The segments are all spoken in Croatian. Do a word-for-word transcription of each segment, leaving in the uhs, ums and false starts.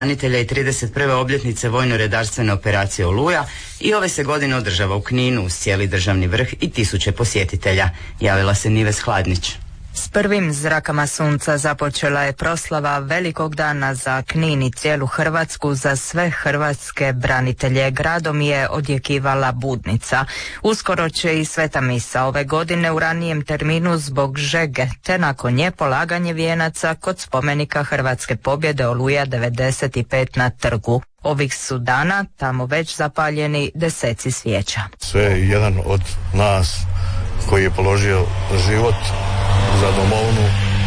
branitelja i trideset prve obljetnice vojno-redarstvene operacije Oluja i ove se godine održava u Kninu uz cijeli državni vrh i tisuće posjetitelja. Javila se Nives Hladnić. S prvim zrakama sunca započela je proslava velikog dana za Knin i cijelu Hrvatsku. Za sve hrvatske branitelje gradom je odjekivala budnica. Uskoro će i sveta misa ove godine u ranijem terminu zbog žege, te nakon nje polaganje vijenaca kod spomenika Hrvatske pobjede Oluja devedeset pet na trgu. Ovih su dana tamo već zapaljeni deseci svijeća. Sve jedan od nas koji je položio život za domovinu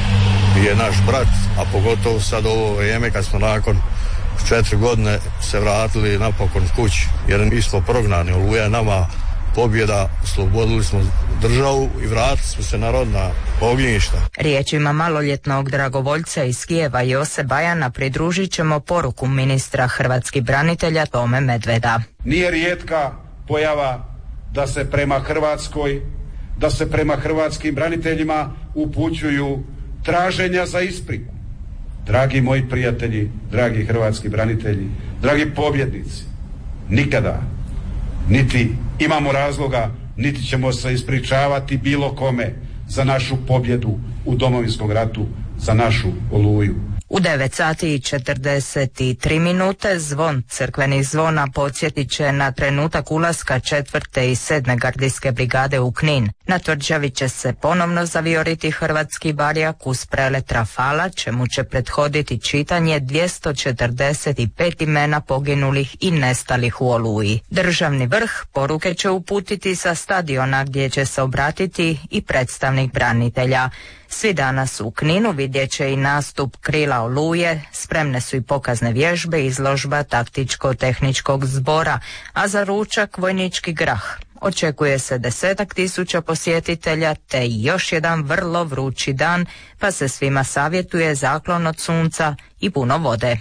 je naš brat, a pogotovo sad ovo vrijeme kad smo nakon četiri godine se vratili napokon kući, jer mi smo prognani. Oluja je nama pobjeda, oslobodili smo državu i vratili smo se na rodna ognjišta. Riječima maloljetnog dragovoljca iz Kijeva Jose Bajana pridružit ćemo poruku ministra hrvatskih branitelja Tome Medveda. Nije rijetka pojava da se prema Hrvatskoj da se prema hrvatskim braniteljima upućuju traženja za ispriku. Dragi moji prijatelji, dragi hrvatski branitelji, dragi pobjednici, nikada, niti imamo razloga, niti ćemo se ispričavati bilo kome za našu pobjedu u Domovinskom ratu, za našu Oluju. U devet sati i četrdeset tri minute zvon crkvenih zvona podsjetit će na trenutak ulaska četvrte i sedme gardijske brigade u Knin. Na tvrđavi će se ponovno zavioriti hrvatski barjak uz prelet rafala, čemu će prethoditi čitanje dvjesto četrdeset pet imena poginulih i nestalih u Oluji. Državni vrh poruke će uputiti sa stadiona gdje će se obratiti i predstavnik branitelja. Svi danas u Kninu vidjet će i nastup Krila Oluje, spremne su i pokazne vježbe, izložba taktičko-tehničkog zbora, a za ručak vojnički grah. Očekuje se desetak tisuća posjetitelja te još jedan vrlo vrući dan, pa se svima savjetuje zaklon od sunca i puno vode.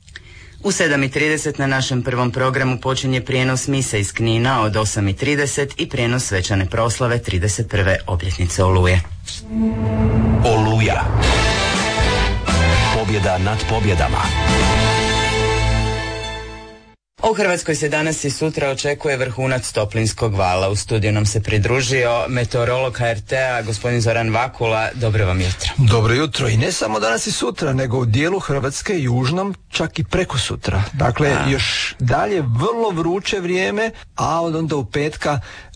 U sedam i trideset na našem prvom programu počinje prijenos mise iz Knina od osam i trideset i prijenos svečane proslave trideset prve obljetnice Oluje. Oluja. Pobjeda nad pobjedama. U Hrvatskoj se danas i sutra očekuje vrhunac toplinskog vala. U studiju nam se pridružio meteorolog H R T-a gospodin Zoran Vakula. Dobro vam jutro. Dobro jutro. I ne samo danas i sutra, nego u dijelu Hrvatske, južnom, čak i preko sutra. Dakle, a. još dalje vrlo vruće vrijeme, a od onda u petka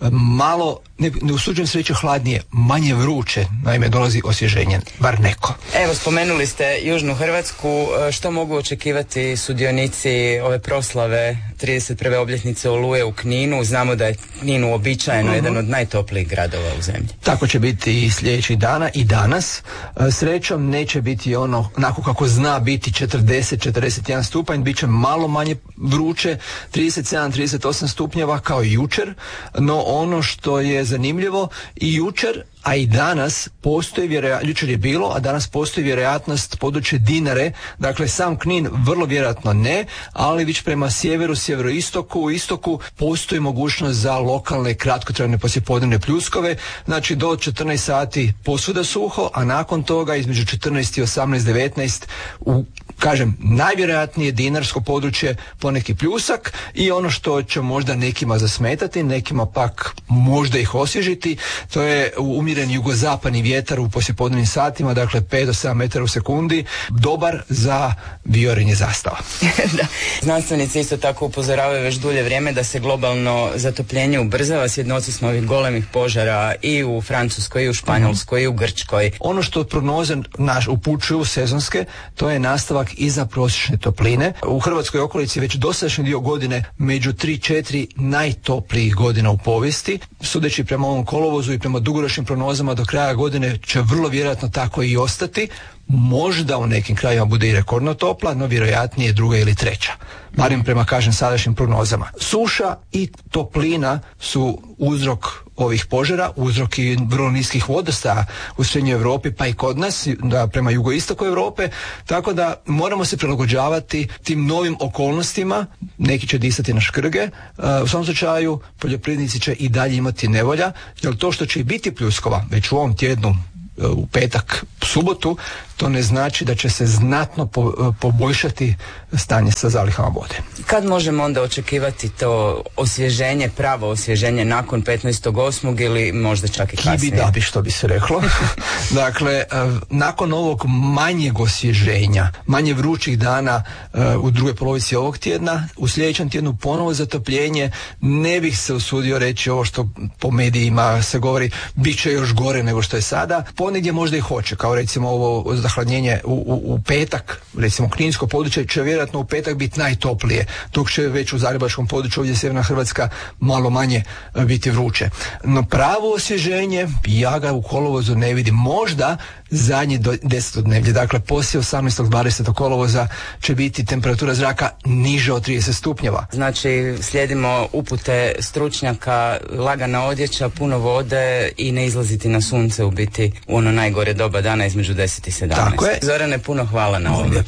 malo, ne, ne usuđujem se reći hladnije, manje vruće. Naime, dolazi osvježenje, bar neko. Evo, spomenuli ste južnu Hrvatsku. Što mogu očekivati sudionici ove proslave trideset prve obljetnice Oluje u Kninu? Znamo da je Knin uobičajeno uh-huh. jedan od najtoplijih gradova u zemlji. Tako će biti i sljedećih dana i danas. Srećom neće biti ono onako kako zna biti četrdeset do četrdeset jedan stupanj, bit će malo manje vruće, trideset sedam do trideset osam stupnjeva kao i jučer, no ono što je zanimljivo i jučer, a i danas postoji vjerojatnost, jučer je bilo, a danas postoji vjerojatnost područje Dinare, dakle sam Knin vrlo vjerojatno ne, ali već prema sjeveru, sjeveroistoku, istoku postoji mogućnost za lokalne kratkotrajne poslijepodnevne pljuskove, znači do četrnaest sati posvuda suho, a nakon toga između četrnaest i osamnaest devetnaest u, kažem, najvjerojatnije dinarsko područje poneki pljusak i ono što će možda nekima zasmetati, nekima pak možda ih osvježiti, to je umjereni jugozapadni vjetar u poslijepodnevnim satima, dakle pet do sedam metara u sekundi, dobar za viorenje zastava. Da. Znanstvenici isto tako upozoravaju već dulje vrijeme da se globalno zatopljenje ubrzava. Svjedoci smo ovih golemih požara i u Francuskoj, i u Španjolskoj, uh-huh. i u Grčkoj. Ono što prognoze naš upućuju sezonske, to je nastavak iza prosječne topline. U Hrvatskoj okolici već dosadašnji dio godine među tri četiri najtoplijih godina u povijesti. Sudeći prema ovom kolovozu i prema dugoročnim prognozama do kraja godine će vrlo vjerojatno tako i ostati. Možda u nekim krajima bude i rekordno topla, no vjerojatnije druga ili treća. Barem prema, kažem, sadašnjim prognozama. Suša i toplina su uzrok ovih požara, uzrok i vrlo niskih vodostaja u srednjoj Europi, pa i kod nas, da, prema jugoistoku Europe, tako da moramo se prilagođavati tim novim okolnostima. Neki će disati na škrge, u svom slučaju poljoprivrednici će i dalje imati nevolja, jer to što će biti pljuskova već u ovom tjednu, u petak, subotu, to ne znači da će se znatno po, poboljšati stanje sa zalihama vode. Kad možemo onda očekivati to osvježenje, pravo osvježenje nakon petnaestog osmog ili možda čak i kasnije? Kibi da bi, što bi se reklo. Dakle, nakon ovog manjeg osvježenja, manje vrućih dana u drugoj polovici ovog tjedna, u sljedećem tjednu ponovo zatopljenje, ne bih se usudio reći ovo što po medijima se govori, bit će još gore nego što je sada. Ponegdje možda i hoće, kao recimo ovo zahladnjenje u, u, u petak, recimo kninsko područje će vjerojatno u petak biti najtoplije, dok će već u zagrebačkom području ovdje sjeverna Hrvatska malo manje biti vruće. No pravo osvježenje, ja ga u kolovozu ne vidim. Možda zadnje desetodnevlje, dakle poslije osamnaestog dvadesetog kolovoza će biti temperatura zraka niže od trideset stupnjeva. Znači slijedimo upute stručnjaka, lagana odjeća, puno vode i ne izlaziti na sunce u biti u ono najgore doba dana između deset i sedamnaest. Tako je. Zorane, puno hvala na ovom.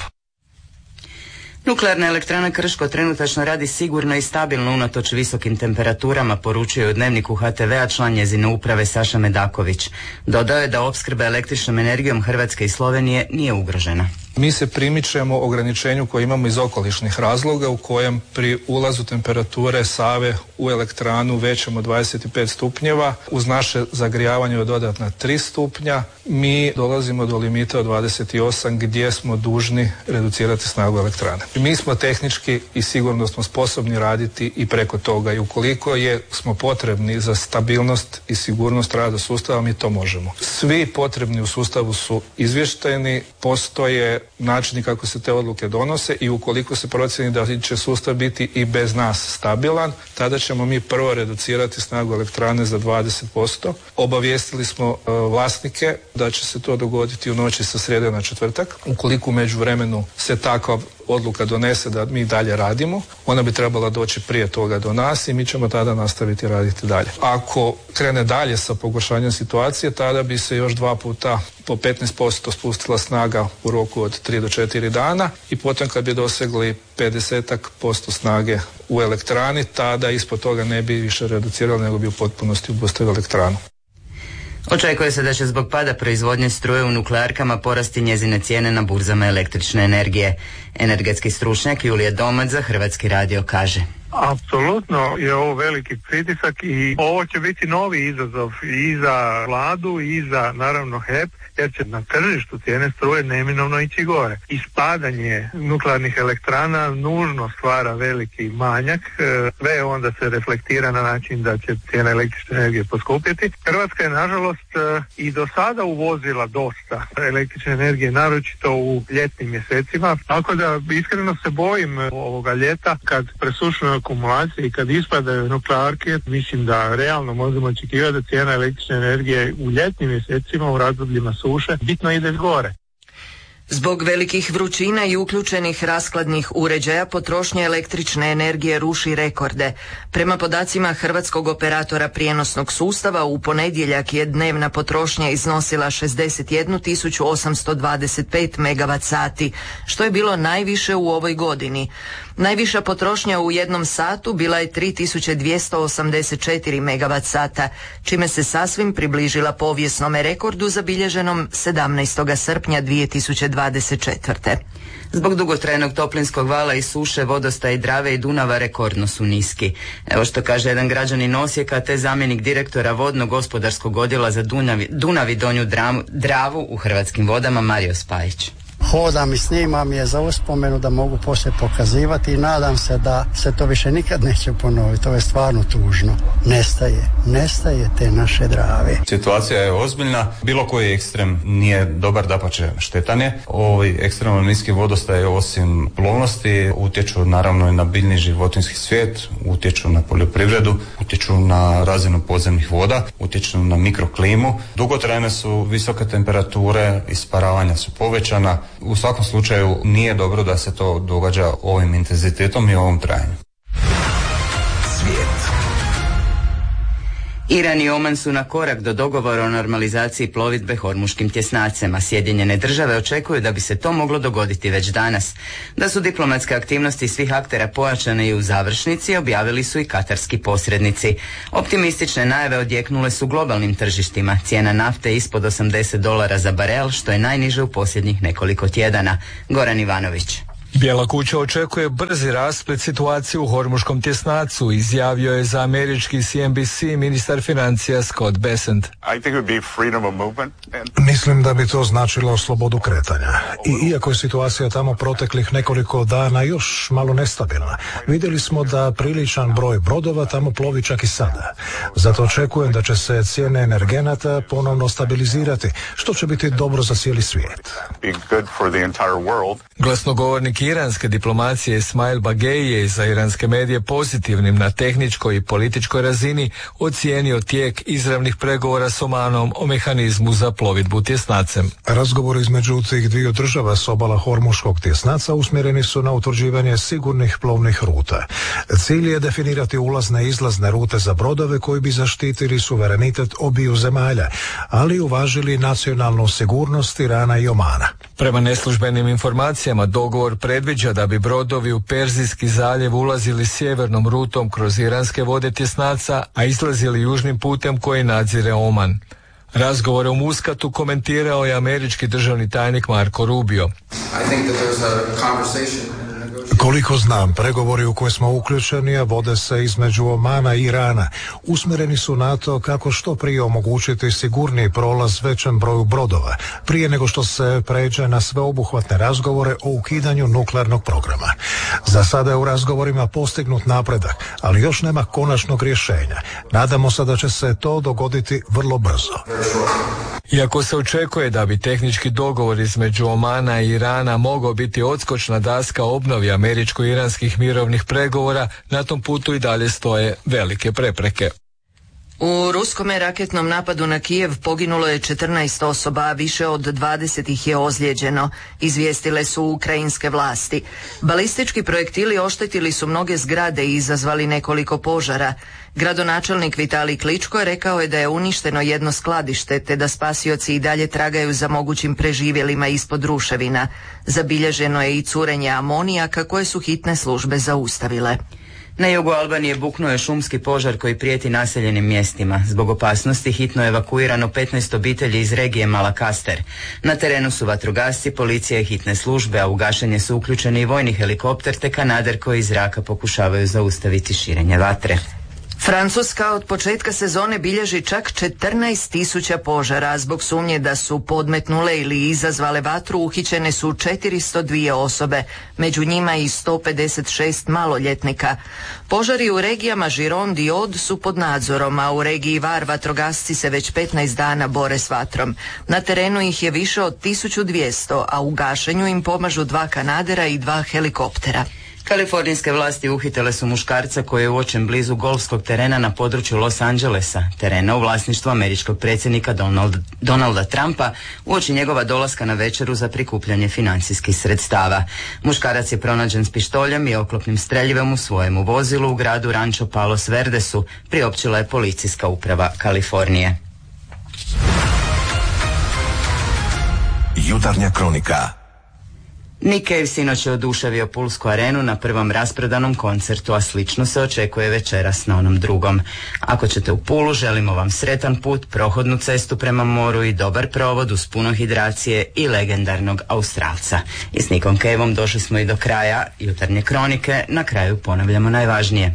Nuklearna elektrana Krško trenutačno radi sigurno i stabilno unatoč visokim temperaturama, poručuje u Dnevniku H T V-a član njezine uprave Saša Medaković. Dodao je da opskrba električnom energijom Hrvatske i Slovenije nije ugrožena. Mi se primičemo ograničenju koje imamo iz okolišnih razloga u kojem pri ulazu temperature Save u elektranu većom od dvadeset pet stupnjeva uz naše zagrijavanje od dodatna tri stupnja mi dolazimo do limita od dvadeset osam gdje smo dužni reducirati snagu elektrane. Mi smo tehnički i sigurno smo sposobni raditi i preko toga i ukoliko je smo potrebni za stabilnost i sigurnost rada sustava mi to možemo. Svi potrebni u sustavu su izvješteni, postoje načini kako se te odluke donose i ukoliko se procjeni da će sustav biti i bez nas stabilan, tada ćemo mi prvo reducirati snagu elektrane za dvadeset posto. Obavijestili smo e, vlasnike da će se to dogoditi u noći sa srijede na četvrtak. Ukoliko u međuvremenu se takva odluka donese da mi dalje radimo, ona bi trebala doći prije toga do nas i mi ćemo tada nastaviti raditi dalje. Ako krene dalje sa pogoršanjem situacije, tada bi se još dva puta po petnaest posto spustila snaga u roku od tri do četiri dana i potom kad bi dosegli pedeset posto snage u elektrani, tada ispod toga ne bi više reducirali nego bi u potpunosti obustavili elektranu. Očekuje se da će zbog pada proizvodnje struje u nuklearkama porasti njezine cijene na burzama električne energije. Energetski stručnjak Julije Domac za Hrvatski radio kaže: Apsolutno je ovo veliki pritisak i ovo će biti novi izazov i za vladu i za naravno H E P, jer će na tržištu cijene struje neminovno ići gore. Ispadanje nuklearnih elektrana nužno stvara veliki manjak, sve onda se reflektira na način da će cijena električne energije poskupjeti. Hrvatska je nažalost i do sada uvozila dosta električne energije, naročito u ljetnim mjesecima, tako da iskreno se bojim ovoga ljeta kad presušeno akumulacije i kad ispadaju nuklearke, mislim da realno možemo očekivati da cijena električne energije u ljetnim mjesecima u razdobljima suše bitno ide gore. Zbog velikih vrućina i uključenih rashladnih uređaja potrošnja električne energije ruši rekorde. Prema podacima Hrvatskog operatora prijenosnog sustava u ponedjeljak je dnevna potrošnja iznosila šezdeset jednu tisuću osamsto dvadeset pet megavat sati, što je bilo najviše u ovoj godini. Najviša potrošnja u jednom satu bila je tri tisuće dvjesto osamdeset četiri megavat sata, čime se sasvim približila povijesnome rekordu zabilježenom sedamnaestog srpnja dvije tisuće dvadeset četvrte. Zbog dugotrajnog toplinskog vala i suše vodostaji Drave i Dunava rekordno su niski. Evo što kaže jedan građanin Osijeka te zamjenik direktora vodno-gospodarskog odjela za Dunavi, Dunav i Donju Dravu, Dravu u Hrvatskim vodama Mario Spajić. Hodam i snimam je za uspomenu da mogu poslije pokazivati i nadam se da se to više nikad neće ponoviti. To je stvarno tužno. Nestaje, nestaje te naše Drave. Situacija je ozbiljna. Bilo koji ekstrem nije dobar, dapače štetan je. Ovi ekstremno niski vodostaje osim plovnosti utječu naravno i na biljni životinjski svijet, utječu na poljoprivredu, utječu na razinu podzemnih voda, utječu na mikroklimu. Dugotrajne su visoke temperature, isparavanja su povećana. U svakom slučaju nije dobro da se to događa ovim intenzitetom i ovom trajanju. Svijet. Iran i Oman su na korak do dogovora o normalizaciji plovidbe Hormuškim tjesnacem, a Sjedinjene države očekuju da bi se to moglo dogoditi već danas. Da su diplomatske aktivnosti svih aktera pojačane i u završnici, objavili su i katarski posrednici. Optimistične najave odjeknule su globalnim tržištima. Cijena nafte ispod osamdeset dolara za barel, što je najniže u posljednjih nekoliko tjedana. Goran Ivanović. Bijela kuća očekuje brzi rasplet situacije u Hormuškom tjesnacu, izjavio je za američki C N B C ministar financija Scott Bessent. Mislim da bi to značilo slobodu kretanja. I iako je situacija tamo proteklih nekoliko dana još malo nestabilna, vidjeli smo da priličan broj brodova tamo plovi čak i sada. Zato očekujem da će se cijene energenata ponovno stabilizirati, što će biti dobro za cijeli svijet. Glasnogovornik iranske diplomacije Ismail Bagei je za iranske medije pozitivnim na tehničkoj i političkoj razini ocijenio tijek izravnih pregovora s Omanom o mehanizmu za plovidbu tjesnacem. Razgovori između tih dviju država s obala Hormuškog tjesnaca usmjereni su na utvrđivanje sigurnih plovnih ruta. Cilj je definirati ulazne i izlazne rute za brodove koji bi zaštitili suverenitet obiju zemalja, ali uvažili nacionalnu sigurnost Irana i Omana. Prema neslužbenim informacijama, dogovor predviđa da bi brodovi u Perzijski zaljev ulazili sjevernom rutom kroz iranske vode tjesnaca, a izlazili južnim putem koji nadzire Oman. Razgovore u Muskatu komentirao je američki državni tajnik Marco Rubio. Koliko znam, pregovori u koje smo uključeni, a vode se između Omana i Irana, usmjereni su na to kako što prije omogućiti sigurniji prolaz većem broju brodova, prije nego što se pređe na sveobuhvatne razgovore o ukidanju nuklearnog programa. Za sada je u razgovorima postignut napredak, ali još nema konačnog rješenja. Nadamo se da će se to dogoditi vrlo brzo. Iako se očekuje da bi tehnički dogovor između Omana i Irana mogao biti odskočna daska obnovi američko-iranskih mirovnih pregovora, na tom putu i dalje stoje velike prepreke. U ruskome raketnom napadu na Kijev poginulo je četrnaest osoba, a više od dvadeset ih je ozlijeđeno, izvijestile su ukrajinske vlasti. Balistički projektili oštetili su mnoge zgrade i izazvali nekoliko požara. Gradonačelnik Vitalij Kličko rekao je da je uništeno jedno skladište, te da spasioci i dalje tragaju za mogućim preživjelima ispod ruševina. Zabilježeno je i curenje amonijaka koje su hitne službe zaustavile. Na jugu Albanije buknuo je šumski požar koji prijeti naseljenim mjestima. Zbog opasnosti hitno je evakuirano petnaest obitelji iz regije Malakaster. Na terenu su vatrogasci, policija i hitne službe, a u gašenje su uključeni i vojni helikopter te kanader koji iz zraka pokušavaju zaustaviti širenje vatre. Francuska od početka sezone bilježi čak četrnaest tisuća požara. Zbog sumnje da su podmetnule ili izazvale vatru uhićene su četiristo dvije osobe, među njima i sto pedeset šest maloljetnika. Požari u regijama Gironde i Aude su pod nadzorom, a u regiji Var vatrogasci se već petnaest dana bore s vatrom. Na terenu ih je više od tisuću dvjesto, a u gašenju im pomažu dva kanadera i dva helikoptera. Kalifornijske vlasti uhitile su muškarca koji je uočen blizu golfskog terena na području Los Angelesa, terena u vlasništvu američkog predsjednika Donald, Donalda Trumpa, uoči njegova dolaska na večeru za prikupljanje financijskih sredstava. Muškarac je pronađen s pištoljem i oklopnim streljivom u svojemu vozilu u gradu Rancho Palos Verdesu, priopćila je policijska uprava Kalifornije. Jutarnja kronika. Nick Cave sinoć je oduševio Pulsku arenu na prvom rasprodanom koncertu, a slično se očekuje večeras na onom drugom. Ako ćete u Pulu, želimo vam sretan put, prohodnu cestu prema moru i dobar provod uz puno hidracije i legendarnog Australca. I s Nickom Caveom došli smo i do kraja jutarnje kronike. Na kraju ponavljamo najvažnije.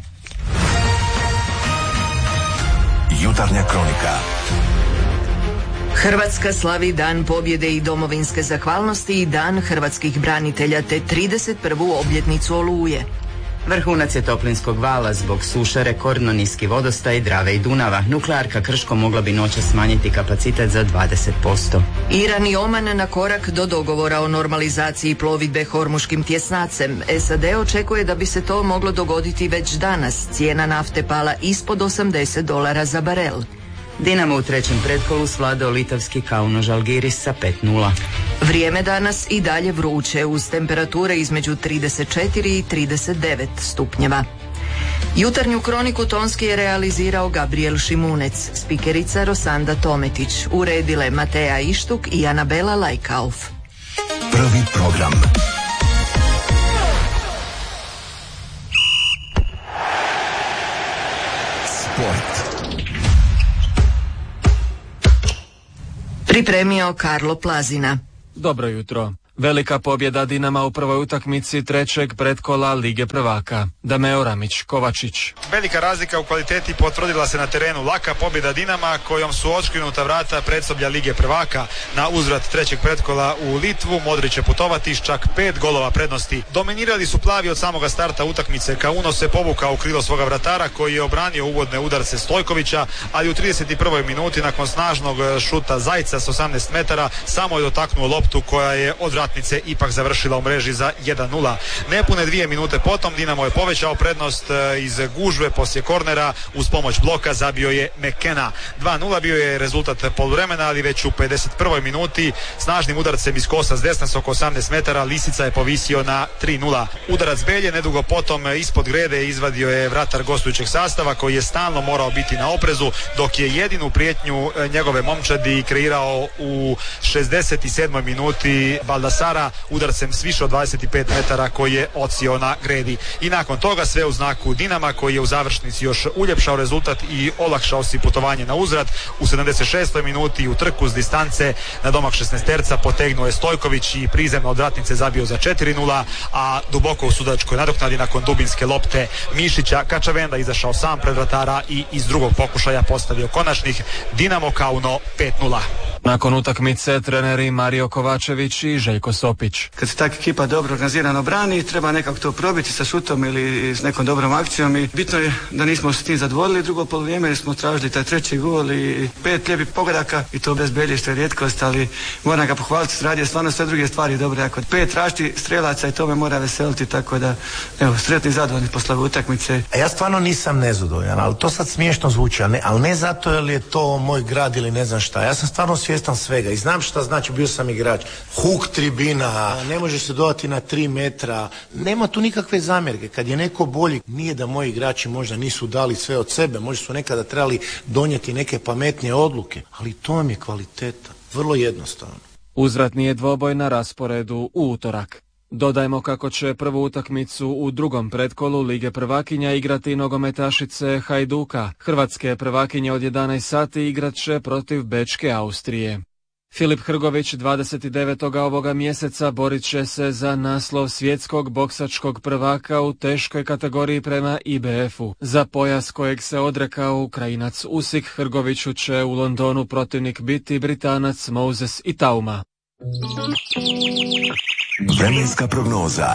Jutarnja kronika. Hrvatska slavi Dan pobjede i domovinske zahvalnosti i Dan hrvatskih branitelja te trideset prvu obljetnicu Oluje. Vrhunac je toplinskog vala zbog suše, rekordno niski vodostaj Drave i Dunava. Nuklearka Krško mogla bi noćas smanjiti kapacitet za dvadeset posto. Iran i Oman na korak do dogovora o normalizaciji plovidbe Hormuškim tjesnacem. S A D očekuje da bi se to moglo dogoditi već danas. Cijena nafte pala ispod osamdeset dolara za barel. Dinamo u trećem pretkolu svladao litavski Kauno Žalgiris sa pet nula. Vrijeme danas i dalje vruće uz temperature između trideset četiri i trideset devet stupnjeva. Jutarnju kroniku tonski je realizirao Gabriel Šimunec, spikerica Rosanda Tometić, uredile Mateja Ištuk i Anabela Lajkauf. Prvi program. Sport. Pripremio Karlo Plazina. Dobro jutro. Velika pobjeda Dinama u prvoj utakmici trećeg pretkola Lige prvaka. Dameo Ramić, Kovačić. Velika razlika u kvaliteti potvrdila se na terenu. Laka pobjeda Dinama kojom su otškrinuta vrata predsoblja Lige prvaka. Na uzvrat trećeg pretkola u Litvu Modrić će putovati s čak pet golova prednosti. Dominirali su plavi od samoga starta utakmice. Kauno se povukao u krilo svoga vratara koji je obranio uvodne udarce Stojkovića, ali u trideset i prvoj minuti nakon snažnog šuta Zajca s osamnaest metara samo je dotaknuo loptu koja je od vratnice ipak završila u mreži za jedan nula. Nepune dvije minute potom Dinamo je povećao prednost iz gužve poslije kornera, uz pomoć bloka zabio je McKenna. dva nula bio je rezultat poluvremena, ali već u pedeset prvoj minuti snažnim udarcem iz kosa s desna s oko osamnaest metara Lisica je povisio na tri nula. Udarac Belje nedugo potom ispod grede izvadio je vratar gostujućeg sastava koji je stalno morao biti na oprezu, dok je jedinu prijetnju njegove momčadi kreirao u šezdeset sedmoj minuti Baldasara udarcem s više od dvadeset pet metara koji je odsio na gredi. I nakon toga sve u znaku Dinama koji je u završnici još uljepšao rezultat i olakšao si putovanje na uzvrat. U sedamdeset šestoj minuti u trku s distance na domak šesnaesterca potegnuo je Stojković i prizemno od vratnice zabio za četiri nula, a duboko u sudačkoj nadoknadi nakon dubinske lopte Mišića Kačavenda izašao sam pred vratara i iz drugog pokušaja postavio konačnih. Dinamo Kauno pet nula. Nakon utakmice treneri Mario Kovačević i Željko Sopić. Kad se tak ekipa dobro organizirano brani, treba nekako to probiti sa šutom ili s nekom dobrom akcijom i bitno je da nismo s tim zadovoljili. Drugo poluvrijeme smo tražili taj treći gol i pet lijepih pogodaka i to bez Belje što je rijetkost, ali moram ga pohvaliti, radio stvarno sve druge stvari dobre. Ako pet tražiti strelaca i to me mora veseliti, tako da evo, sretni i zadovoljni posle utakmice. A ja stvarno nisam nezadovoljan, ali to sad smiješno zvuči, ne, ali ne zato jer je to moj grad ili ne znam šta. Ja sam stvarno svjestan svega i znam šta znači, bio sam igrač. Huk tribina, ne može se dodati na tri metra, nema tu nikakve zamjerke. Kad je neko bolji, nije da moji igrači možda nisu dali sve od sebe, možda su nekada trebali donijeti neke pametnije odluke, ali to vam je kvaliteta, vrlo jednostavno. Uzvratni je dvoboj na rasporedu u utorak. Dodajmo kako će prvu utakmicu u drugom pretkolu Lige prvakinja igrati nogometašice Hajduka. Hrvatske prvakinje od jedanaest sati igrat će protiv Bečke Austrije. Filip Hrgović dvadeset devetog ovoga mjeseca borit će se za naslov svjetskog boksačkog prvaka u teškoj kategoriji prema I B F-u. Za pojas kojeg se odrekao Ukrajinac Usik, Hrgoviću će u Londonu protivnik biti Britanac Moses Itauma. Vremenska prognoza.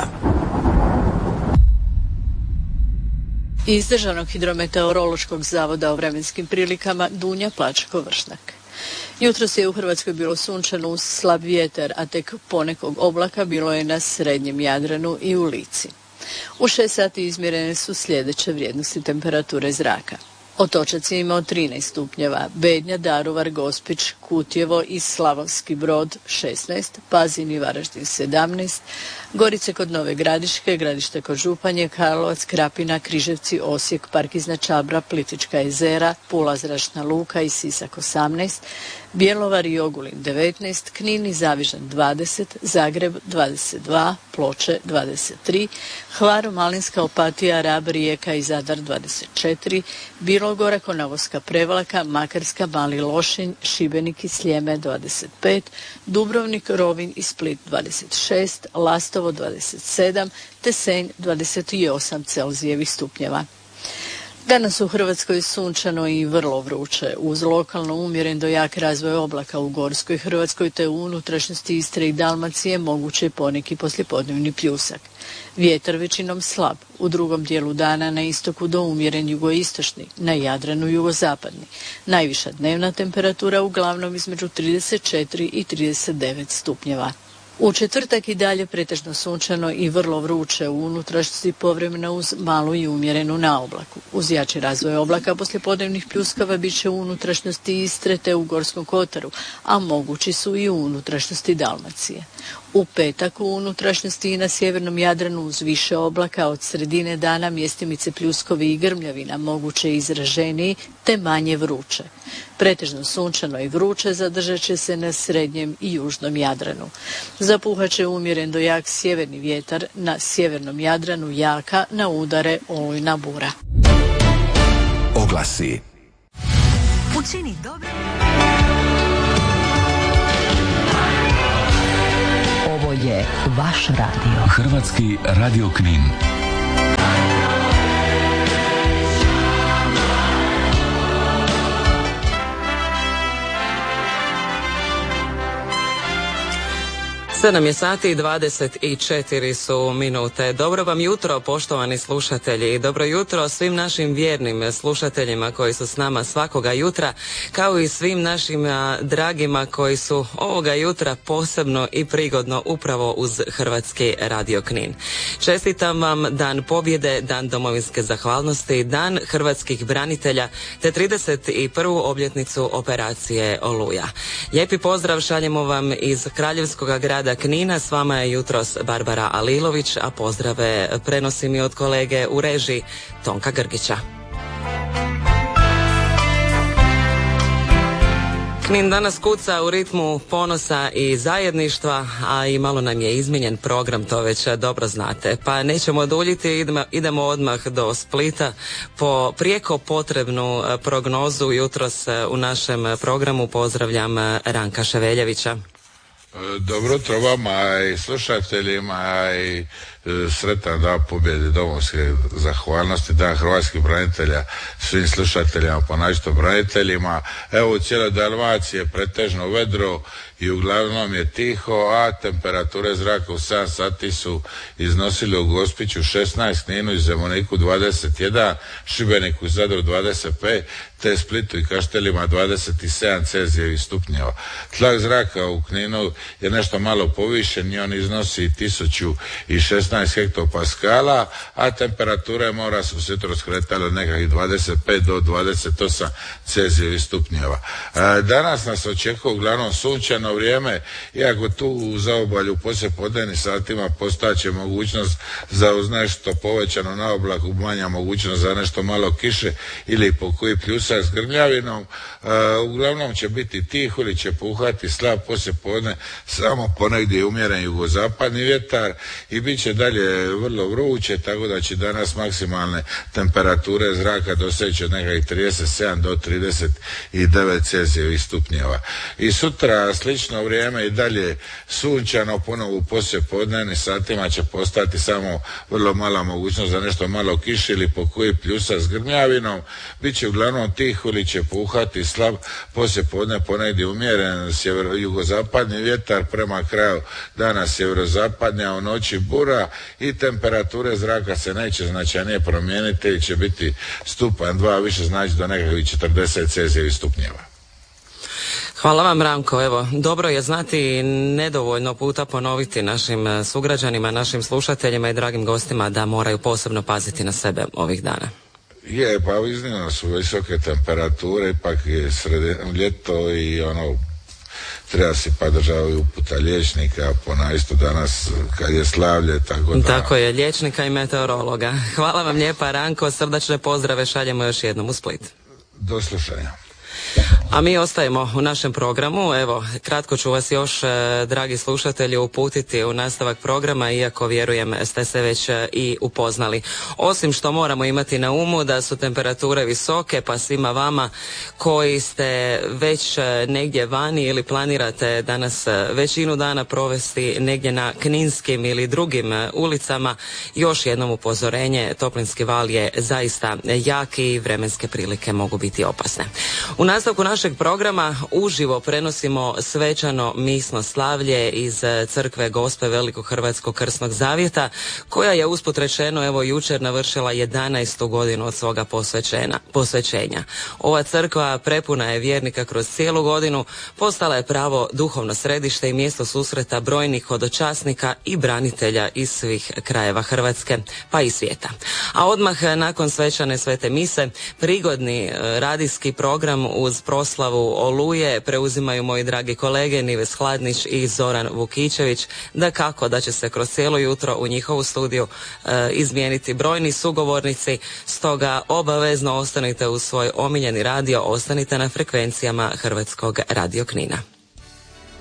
Iz Državnog hidrometeorološkog zavoda o vremenskim prilikama Dunja Plačko-Vršnak. Jutros je u Hrvatskoj bilo sunčano uz slab vjetar, a tek ponekog oblaka bilo je na srednjem Jadranu i u Lici. U šest sati izmjerene su sljedeće vrijednosti temperature zraka. Otočac je imao trinaest stupnjeva, Bednja, Daruvar, Gospić, Kutjevo i Slavonski Brod šesnaest, Pazin i Varaždin sedamnaest, Gorice kod Nove Gradiške, Gradište kod Županje, Karlovac, Krapina, Križevci, Osijek, Park iznad Čabra, Plitvička jezera, Pula, Zračna luka i Sisak osamnaest, Bjelovar i Ogulin devetnaest, Knin i Zavižan dvadeset, Zagreb dvadeset dva, Ploče dvadeset tri, Hvar, Malinska, Opatija, Rab, Rijeka i Zadar dvadeset četiri, Bilogora, Konavoska Prevlaka, Makarska, Mali Lošinj, Šibenik i Sljeme dvadeset pet, Dubrovnik, Rovinj i Split dvadeset šest, Lastovo dvadeset sedam, te Senj dvadeset osam Celzijevih stupnjeva. Danas u Hrvatskoj sunčano i vrlo vruće, uz lokalno umjeren do jak razvoj oblaka u Gorskoj Hrvatskoj te u unutrašnjosti Istre i Dalmacije moguće je poneki poslijepodnevni pljusak. Vjetar većinom slab, u drugom dijelu dana na istoku do umjeren jugoistočni, na Jadranu jugozapadni. Najviša dnevna temperatura uglavnom između trideset četiri i trideset devet stupnjeva. U četvrtak i dalje pretežno sunčano i vrlo vruće, u unutrašnjosti povremeno uz malu i umjerenu naoblaku. Uz jači razvoj oblaka poslijepodnevnih pljuskava bit će u unutrašnjosti Istre te u Gorskom kotaru, a mogući su i u unutrašnjosti Dalmacije. U petak u unutrašnjosti i na sjevernom Jadranu uz više oblaka od sredine dana mjestimice pljuskovi i grmljavina, moguće izraženiji te manje vruće. Pretežno sunčano i vruće zadržat će se na srednjem i južnom Jadranu. Zapuhat će umjeren do jak sjeverni vjetar, na sjevernom Jadranu jaka, na udare olujna bura. Oglasi. Učini dobro. Ovo je vaš radio. Hrvatski radio Knin. Sedam je sati i dvadeset četiri su minute. Dobro vam jutro, poštovani slušatelji, i dobro jutro svim našim vjernim slušateljima koji su s nama svakoga jutra, kao i svim našim a, dragima koji su ovoga jutra posebno i prigodno upravo uz Hrvatski radio Knin. Čestitam vam Dan pobjede, Dan domovinske zahvalnosti, Dan hrvatskih branitelja te trideset prvu obljetnicu operacije Oluja. Lijepi pozdrav šaljemo vam iz kraljevskog grada Knina. S vama je jutros Barbara Alilović, a pozdrave prenosim i od kolege u režiji Tonka Grgića. Knin danas kuca u ritmu ponosa i zajedništva, a i malo nam je izmijenjen program, to već dobro znate. Pa nećemo duljiti, idemo, idemo odmah do Splita po prijeko potrebnu prognozu. Jutros u našem programu pozdravljam Ranka Ševeljevića. Dobro jutro vama i slušateljima i sretan Dan pobjede, domovinske zahvalnosti, Dan hrvatskih branitelja svim slušateljima, po našto braniteljima. Evo u cijeloj Dalmaciji je pretežno vedro i uglavnom je tiho, a temperature zraka u sedam sati su iznosili u Gospiću šesnaest, Kninu i Zemuniku dvadeset jedan, Šibeniku i Zadru dvadeset pet, te Splitu i Kaštelima dvadeset sedam Celzijevih stupnjeva. Tlak zraka u Kninu je nešto malo povišen i on iznosi tisuću šesnaest hektopaskala, a temperature mora su se jutros kretale nekakvih dvadeset pet do dvadeset osam Celzijevih stupnjeva. Danas nas očekuje uglavnom sunčano vrijeme, iako tu u zaobalju poslije podnevnim satima postaće mogućnost za uz nešto povećano na oblaku, manja mogućnost za nešto malo kiše ili po koji pljusak s grmljavinom. Uh, uglavnom će biti tiho ili će puhati slab poslije podne, samo ponegdje umjeren jugozapadni vjetar i bit će dalje vrlo vruće, tako da će danas maksimalne temperature zraka doseći od nekakvih trideset sedam do trideset devet Celzijevih stupnjeva. I sutra slično vrijeme i dalje sunčano, ponovo u poslijepodnevnim satima će postati samo vrlo mala mogućnost za nešto malo kiše ili po koji pljusak s grmljavinom. Biće uglavnom tiho ili će puhati slab poslijepodne, ponegdje umjeren sjevero-jugozapadni vjetar, prema kraju dana sjeverozapadnja, a u noći bura i temperature zraka se neće značajnije promijeniti ili će biti stupanj dva više, znači do nekakvih četrdeset Celzijevih stupnjeva. Hvala vam, Ranko. Evo, dobro je znati i nedovoljno puta ponoviti našim sugrađanima, našim slušateljima i dragim gostima da moraju posebno paziti na sebe ovih dana. Je, pa iznimno su visoke temperature, ipak je sredino ljeto i ono, treba si pa državati uputa liječnika, pona isto danas kad je slavlje, tako da... Tako je, liječnika i meteorologa. Hvala vam lijepa, Ranko, srdačne pozdrave šaljemo još jednom u Split. Do slušanja. A mi ostajemo u našem programu. Evo, kratko ću vas još, eh, dragi slušatelji, uputiti u nastavak programa, iako vjerujem ste se već eh, i upoznali. Osim što moramo imati na umu da su temperature visoke, pa svima vama koji ste već eh, negdje vani ili planirate danas eh, većinu dana provesti negdje na kninskim ili drugim eh, ulicama, još jednom upozorenje, toplinski val je zaista jak i vremenske prilike mogu biti opasne. U nastavku naš našeg programa uživo prenosimo svečano misno slavlje iz crkve Gospe Velikog Hrvatskog Krsnog Zavjeta, koja je usput rečeno evo jučer navršila jedanaestu godinu od svoga posvećenja. Ova crkva prepuna je vjernika kroz cijelu godinu, postala je pravo duhovno središte i mjesto susreta brojnih hodočasnika i branitelja iz svih krajeva Hrvatske, pa i svijeta. A odmah nakon svečane svete mise, prigodni radijski program uz proslavu Oluje preuzimaju moji dragi kolege Nives Hladnić i Zoran Vukičević. Dakako da će se kroz cijelo jutro u njihovu studiju e, izmijeniti brojni sugovornici, stoga obavezno ostanite uz svoj omiljeni radio, ostanite na frekvencijama Hrvatskog radio Knina.